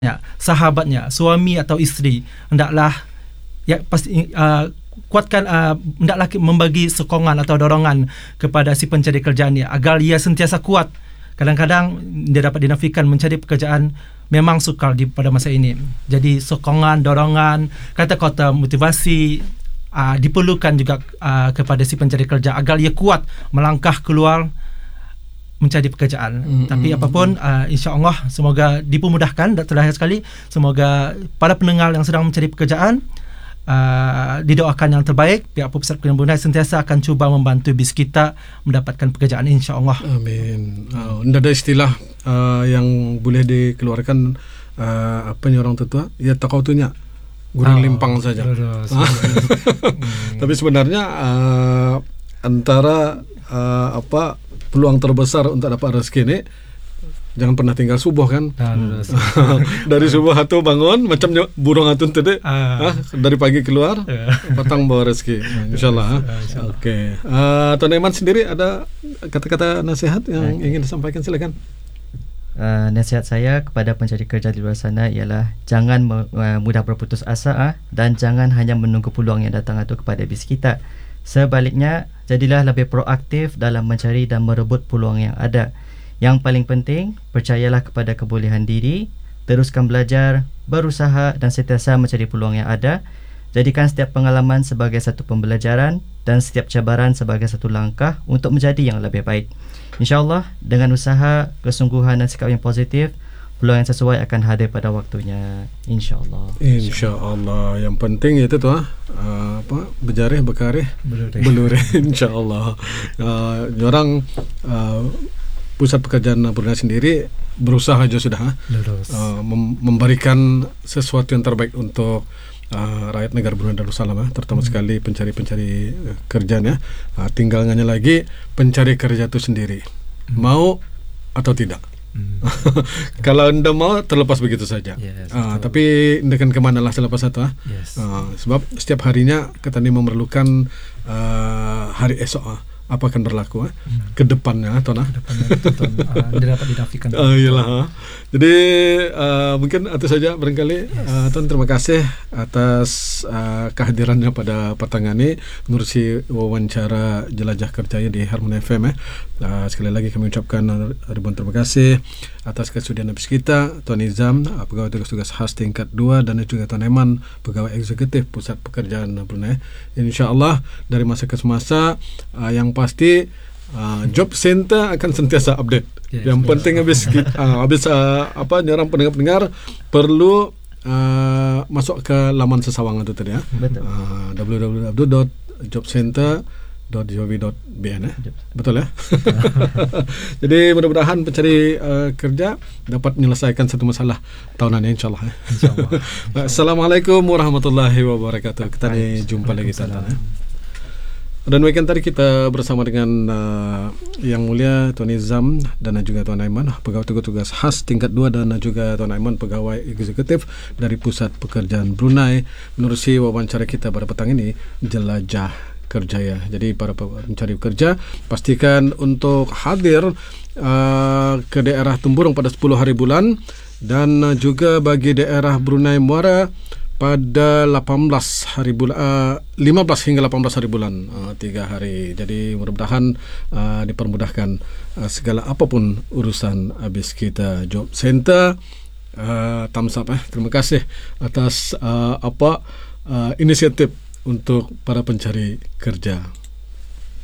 sahabatnya, suami atau isteri, hendaklah pasti kuatkan, hendaklah membagi sokongan atau dorongan kepada si pencari kerja ni agar ia sentiasa kuat. Kadang-kadang dia dapat dinafikan mencari pekerjaan memang sukar pada masa ini. Jadi sokongan, dorongan, kata-kata motivasi diperlukan juga kepada si pencari kerja agar ia kuat melangkah keluar mencari pekerjaan. Tapi apapun, insya-Allah semoga dipermudahkan. Dan terakhir sekali, semoga para pendengar yang sedang mencari pekerjaan didoakan yang terbaik. Pihak Pusat Pekerjaan Brunei sentiasa akan cuba membantu bis kita mendapatkan pekerjaan, insya-Allah. Amin. Ada istilah yang boleh dikeluarkan, apa ni orang tua? Ya takautunya guring limpang saja. Tapi sebenarnya antara peluang terbesar untuk dapat rezeki ni, jangan pernah tinggal subuh kan. Dari subuh hatu bangun macam burung hatu tadi, dari pagi keluar, petang bawa rezeki, insyaAllah. Okey. Tuan Aiman sendiri ada kata-kata nasihat yang ingin disampaikan, silakan. Nasihat saya kepada pencari kerja di luar sana ialah jangan mudah berputus asa, dan jangan hanya menunggu peluang yang datang itu kepada bis kita. Sebaliknya, jadilah lebih proaktif dalam mencari dan merebut peluang yang ada. Yang paling penting, percayalah kepada kebolehan diri, teruskan belajar, berusaha dan sentiasa mencari peluang yang ada. Jadikan setiap pengalaman sebagai satu pembelajaran dan setiap cabaran sebagai satu langkah untuk menjadi yang lebih baik. InsyaAllah, dengan usaha, kesungguhan dan sikap yang positif, peluang yang sesuai akan hadir pada waktunya, insyaAllah. InsyaAllah. Yang penting itu berjarih, berkarih, belurih, insyaAllah. Orang Pusat Pekerjaan Brunei sendiri berusaha juga sudah memberikan sesuatu yang terbaik untuk rakyat negara Brunei Darussalam, terutama sekali pencari kerjanya. Tinggal hanya lagi pencari kerja itu sendiri mau atau tidak. Kalau anda mau, terlepas begitu saja. Tapi anda kan kemana lah selepas itu. Sebab setiap harinya kita ini memerlukan hari esok apa akan berlaku ke depannya, Tuan. Dia dapat dinafikan. Iyalah. Jadi mungkin itu saja barangkali. Tuan, terima kasih atas kehadirannya pada petang ini menerusi wawancara jelajah kerja di Harmony FM. Sekali lagi kami ucapkan ribuan terima kasih atas kesudian habis kita, Tuan Nizam, pegawai tugas khas tingkat 2, dan juga Tuan Aiman, pegawai eksekutif Pusat Pekerjaan Brunei. InsyaAllah dari masa ke semasa, yang pasti job center akan sentiasa update. Yang penting habis orang pendengar perlu masuk ke laman sesawang itu tadi, www.jobcenter.gov.bn. Betul ya? Jadi mudah-mudahan pencari kerja dapat menyelesaikan satu masalah tahunan ini, insyaAllah. Assalamualaikum warahmatullahi wabarakatuh. Kita jumpa lagi sana. Dan weekend tadi kita bersama dengan Yang Mulia Tuan Nizam dan juga Tuan Aiman, pegawai tugas khas tingkat 2, dan juga Tuan Aiman, pegawai eksekutif dari Pusat Pekerjaan Brunei, menerusi wawancara kita pada petang ini, jelajah kerja ya. Jadi para pencari kerja pastikan untuk hadir ke daerah Temburong pada 10 hari bulan, dan juga bagi daerah Brunei Muara pada 15 hingga 18 hari bulan, 3 hari. Jadi mudah-mudahan dipermudahkan segala apapun urusan habis kita. Job Center thumbs up. Terima kasih atas inisiatif untuk para pencari kerja.